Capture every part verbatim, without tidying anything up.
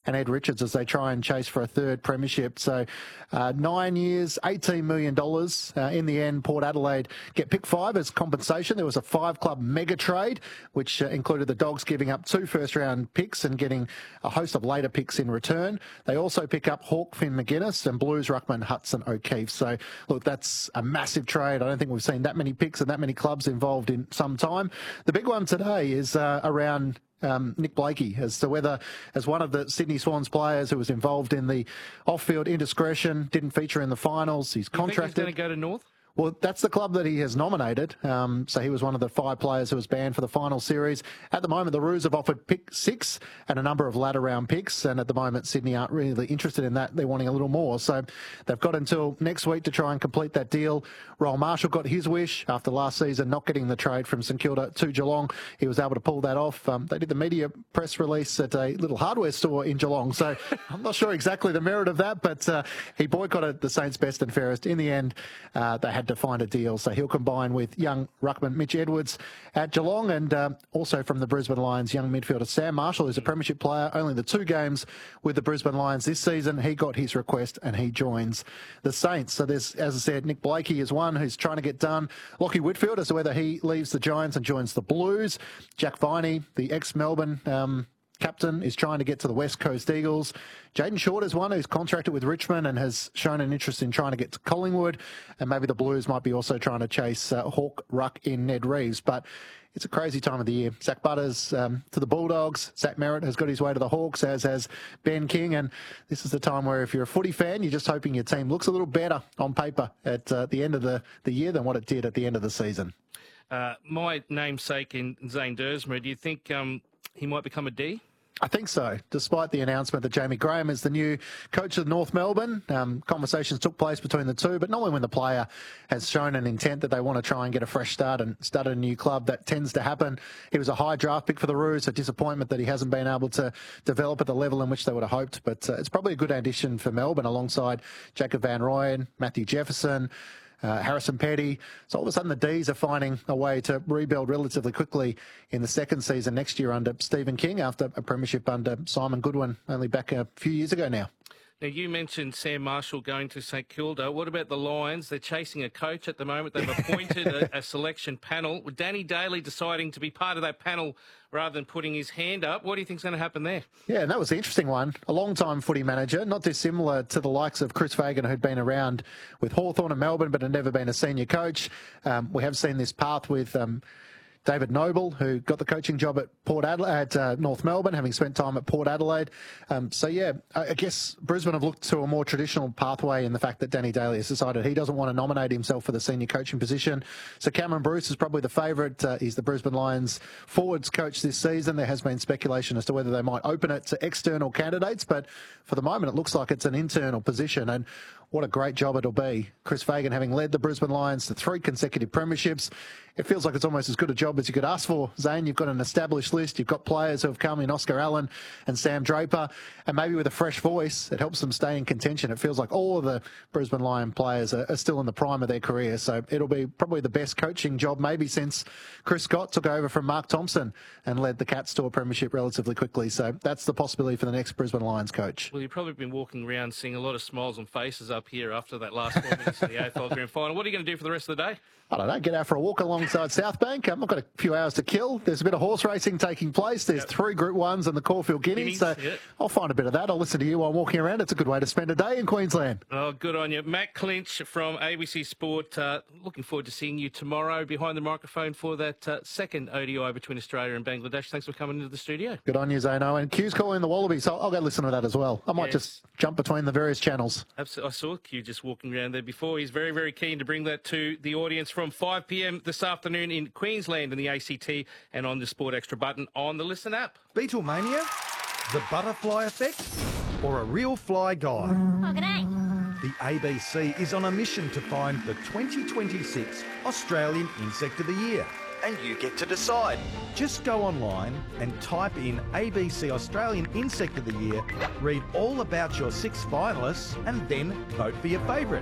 and Ed Richards as they try and chase for a third premiership. So uh, nine years, eighteen million dollars. Uh, in the end, Port Adelaide get pick five as compensation. There was a five-club mega trade, which uh, included the Dogs giving up two first-round picks and getting a host of later picks in return. They also pick up Hawk Finn McGuinness and Blues ruckman Hudson O'Keefe. So, look, that's a massive trade. I don't think we've seen that many picks and that many clubs involved in some time. The big one today is uh, around Um, Nick Blakey as to whether, as one of the Sydney Swans players who was involved in the off-field indiscretion, didn't feature in the finals. He's contracted. You think he's going to go to North? Well, that's the club that he has nominated. Um, so he was one of the five players who was banned for the final series. At the moment, the Roos have offered pick six and a number of latter round picks. And at the moment, Sydney aren't really interested in that. They're wanting a little more. So they've got until next week to try and complete that deal. Roel Marshall got his wish after last season not getting the trade from St Kilda to Geelong. He was able to pull that off. Um, they did the media press release at a little hardware store in Geelong. So I'm not sure exactly the merit of that, but uh, he boycotted the Saints best and fairest. In the end, uh, they had to find a deal. So he'll combine with young ruckman Mitch Edwards at Geelong, and uh, also from the Brisbane Lions, young midfielder Sam Marshall, who's a premiership player, only the two games with the Brisbane Lions this season. He got his request and he joins the Saints. So there's, as I said, Nick Blakey is one who's trying to get done. Lockie Whitfield as to whether he leaves the Giants and joins the Blues. Jack Viney, the ex-Melbourne um, captain, is trying to get to the West Coast Eagles. Jaden Short is one who's contracted with Richmond and has shown an interest in trying to get to Collingwood. And maybe the Blues might be also trying to chase uh, Hawk Ruck in Ned Reeves. But it's a crazy time of the year. Zach Butters um, to the Bulldogs. Zach Merritt has got his way to the Hawks, as has Ben King. And this is the time where if you're a footy fan, you're just hoping your team looks a little better on paper at uh, the end of the, the year than what it did at the end of the season. Uh, my namesake in Zane Dersmer, do you think um, he might become a D? I think so, despite the announcement that Jamie Graham is the new coach of North Melbourne. Um, conversations took place between the two, but normally when the player has shown an intent that they want to try and get a fresh start and start a new club, that tends to happen. He was a high draft pick for the Roos, a disappointment that he hasn't been able to develop at the level in which they would have hoped, but uh, it's probably a good addition for Melbourne alongside Jacob Van Rooyen, Matthew Jefferson, Uh, Harrison Petty. So all of a sudden the D's are finding a way to rebuild relatively quickly in the second season next year under Stephen King after a premiership under Simon Goodwin only back a few years ago now. Now, you mentioned Sam Marshall going to St Kilda. What about the Lions? They're chasing a coach at the moment. They've appointed a, a selection panel. With Danny Daly deciding to be part of that panel rather than putting his hand up, what do you think's going to happen there? Yeah, and that was the interesting one. A long-time footy manager, not dissimilar to the likes of Chris Fagan, who'd been around with Hawthorn and Melbourne but had never been a senior coach. Um, we have seen this path with Um, David Noble, who got the coaching job at Port Adelaide, at uh, North Melbourne, having spent time at Port Adelaide. Um, so, yeah, I, I guess Brisbane have looked to a more traditional pathway in the fact that Danny Daly has decided he doesn't want to nominate himself for the senior coaching position. So Cameron Bruce is probably the favourite. Uh, he's the Brisbane Lions forwards coach this season. There has been speculation as to whether they might open it to external candidates, but for the moment it looks like it's an internal position. And what a great job it'll be. Chris Fagan having led the Brisbane Lions to three consecutive premierships. It feels like it's almost as good a job as you could ask for. Zane, you've got an established list. You've got players who have come in, Oscar Allen and Sam Draper, and maybe with a fresh voice, it helps them stay in contention. It feels like all of the Brisbane Lion players are, are still in the prime of their career. So it'll be probably the best coaching job maybe since Chris Scott took over from Mark Thompson and led the Cats to a premiership relatively quickly. So that's the possibility for the next Brisbane Lions coach. Well, you've probably been walking around seeing a lot of smiles on faces up here after that last four minutes of the A F L Grand Final. What are you going to do for the rest of the day? I don't know, get out for a walk alongside South Bank. Um, I've got a few hours to kill. There's a bit of horse racing taking place. There's Yep. three Group Ones and the Caulfield Guineas. Guineas, So yep. I'll find a bit of that. I'll listen to you while walking around. It's a good way to spend a day in Queensland. Oh, good on you. Matt Clinch from A B C Sport. Uh, looking forward to seeing you tomorrow behind the microphone for that uh, second O D I between Australia and Bangladesh. Thanks for coming into the studio. Good on you, Zano. And Q's calling the Wallabies, so I'll go listen to that as well. I might Yes. just jump between the various channels. Absolutely. I saw Q just walking around there before. He's very, very keen to bring that to the audience from five p m this afternoon in Queensland in the A C T and on the Sport Extra button on the Listen app. Beatlemania, the butterfly effect, or a real fly guy? Oh, g'day. The A B C is on a mission to find the twenty twenty-six Australian Insect of the Year. And you get to decide. Just go online and type in A B C Australian Insect of the Year, read all about your six finalists, and then vote for your favourite.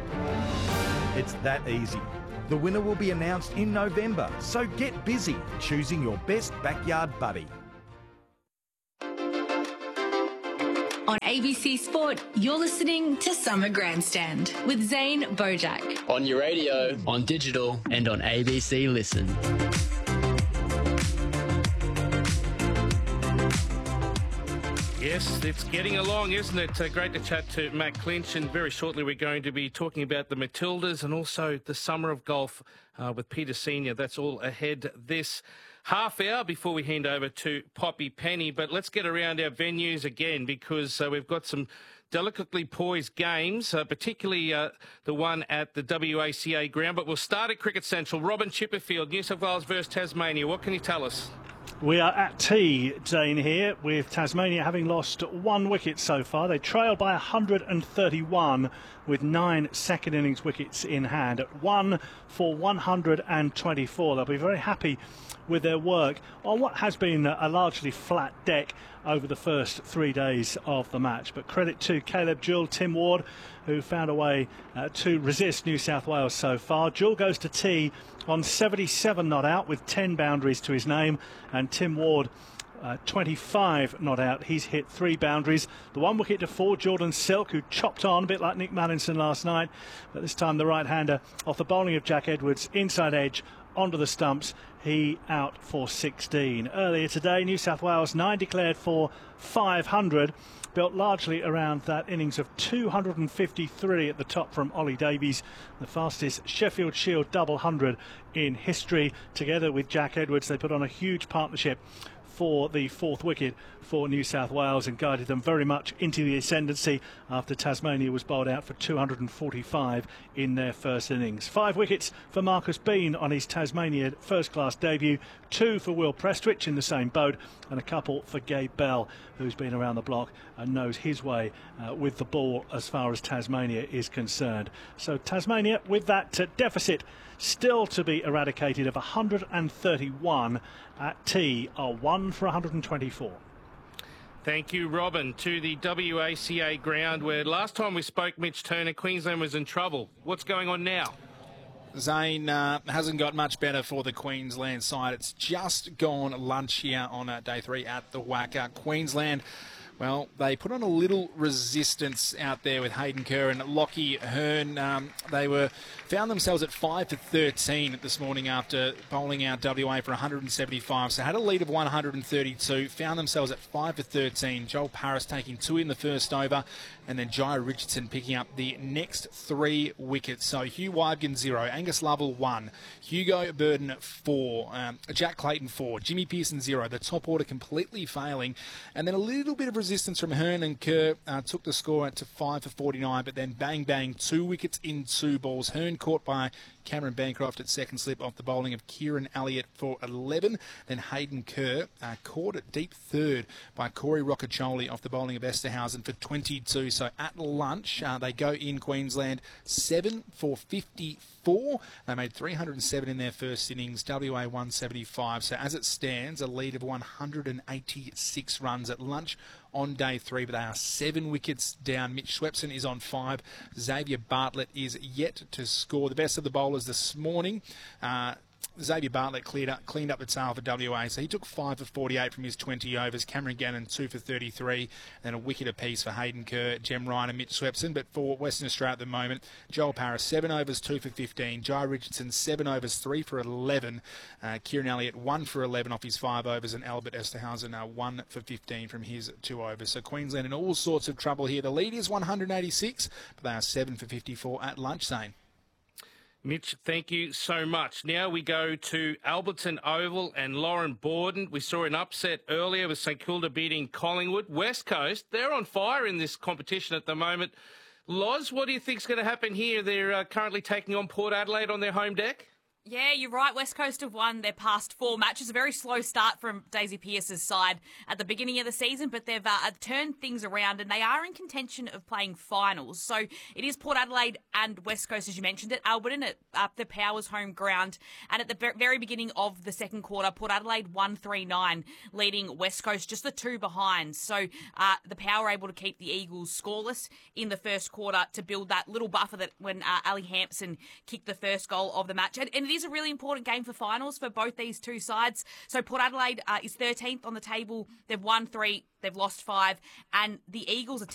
It's that easy. The winner will be announced in November, so get busy choosing your best backyard buddy. On A B C Sport, you're listening to Summer Grandstand with Zane Bojack. On your radio, on digital, and on A B C Listen. Yes, it's getting along, isn't it? Uh, great to chat to Matt Clinch, and very shortly we're going to be talking about the Matildas and also the summer of golf uh, with Peter Senior. That's all ahead this half hour before we hand over to Poppy Penny. But let's get around our venues again, because uh, we've got some delicately poised games, uh, particularly uh, the one at the W A C A ground. But we'll start at Cricket Central. Robin Chipperfield, New South Wales versus Tasmania. What can you tell us? We are at tea, Dane, here, with Tasmania having lost one wicket so far. They trail by one hundred thirty-one with nine second innings wickets in hand at one for one hundred twenty-four. They'll be very happy with their work on what has been a largely flat deck over the first three days of the match. But credit to Caleb Jewell, Tim Ward, who found a way uh, to resist New South Wales so far. Jewell goes to tea on seventy-seven not out with ten boundaries to his name, and Tim Ward uh, twenty-five not out. He's hit three boundaries. The one wicket to four, Jordan Silk, who chopped on a bit like Nick Mallinson last night, but this time the right-hander off the bowling of Jack Edwards, inside edge onto the stumps. He out for sixteen. Earlier today, New South Wales nine declared for five hundred, built largely around that innings of two hundred fifty-three at the top from Ollie Davies, the fastest Sheffield Shield double hundred in history. Together with Jack Edwards, they put on a huge partnership for the fourth wicket for New South Wales and guided them very much into the ascendancy after Tasmania was bowled out for two hundred forty-five in their first innings. Five wickets for Marcus Bean on his Tasmania first-class debut, two for Will Prestwich in the same boat, and a couple for Gabe Bell, who's been around the block and knows his way uh, with the ball as far as Tasmania is concerned. So Tasmania, with that uh, deficit still to be eradicated of one hundred thirty-one at tea, are one for one hundred twenty-four. Thank you, Robin. To the W A C A ground, where last time we spoke, Mitch Turner, Queensland was in trouble. What's going on now? Zane, uh, hasn't got much better for the Queensland side. It's just gone lunch here on uh, day three at the W A C A. Queensland, well, they put on a little resistance out there with Hayden Kerr and Lockie Hearn. Um, they were found themselves at five for thirteen this morning after bowling out W A for one hundred seventy-five. So had a lead of one hundred thirty-two, found themselves at five for thirteen. Joel Paris taking two in the first over, and then Jai Richardson picking up the next three wickets. So Hugh Wybgen zero, Angus Lovell one, Hugo Burden four, um, Jack Clayton four, Jimmy Pearson zero. The top order completely failing, and then a little bit of resistance from Hearn and Kerr uh, took the score to five for forty-nine, but then bang bang, two wickets in two balls. Hearn caught by Cameron Bancroft at second slip off the bowling of Kieran Elliott for eleven. Then Hayden Kerr uh, caught at deep third by Corey Rocacholi off the bowling of Esterhausen for twenty-two. So at lunch, uh, they go in Queensland seven for fifty-four. They made three hundred seven in their first innings, W A one seventy-five. So as it stands, a lead of one hundred eighty-six runs at lunch on day three, but they are seven wickets down. Mitch Swepson is on five. Xavier Bartlett is yet to score. The best of the bowlers this morning. Uh, Xavier Bartlett cleared up, cleaned up the tail for W A, so he took five for forty-eight from his twenty overs. Cameron Gannon, two for thirty-three, and a wicket apiece for Hayden Kerr, Jem Ryan and Mitch Swepson. But for Western Australia at the moment, Joel Paris, seven overs, two for fifteen. Jai Richardson, seven overs, three for eleven. Uh, Kieran Elliott, one for eleven off his five overs, and Albert Esterhausen, uh, one for fifteen from his two overs. So Queensland in all sorts of trouble here. The lead is one hundred eighty-six, but they are seven for fifty-four at lunch, Zane. Mitch, thank you so much. Now we go to Alberton Oval and Lauren Borden. We saw an upset earlier with St Kilda beating Collingwood. West Coast, they're on fire in this competition at the moment. Loz, what do you think's going to happen here? They're uh, currently taking on Port Adelaide on their home deck. Yeah, you're right. West Coast have won their past four matches. A very slow start from Daisy Pearce's side at the beginning of the season, but they've uh, turned things around and they are in contention of playing finals. So it is Port Adelaide and West Coast, as you mentioned, at Alberton, at uh, the Powers home ground. And at the very beginning of the second quarter, Port Adelaide one three nine, leading West Coast just the two behind. So uh, the Power able to keep the Eagles scoreless in the first quarter to build that little buffer that when uh, Ali Hampson kicked the first goal of the match. And, and it is a really important game for finals for both these two sides. So Port Adelaide uh, is thirteenth on the table. They've won three. They've lost five. And the Eagles are